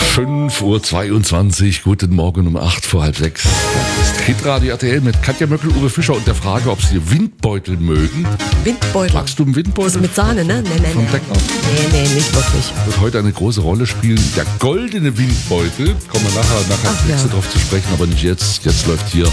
5:22 Uhr, guten Morgen um 5:08. Das ist Hitradio RTL mit Katja Möckel, Uwe Fischer und der Frage, ob Sie Windbeutel mögen. Windbeutel. Magst du einen Windbeutel? Das mit Sahne, ne? Nee. Nee, nicht wirklich. Wird heute eine große Rolle spielen. Der goldene Windbeutel. Kommen wir nachher Ach, nächste drauf zu sprechen, aber nicht jetzt. Jetzt läuft hier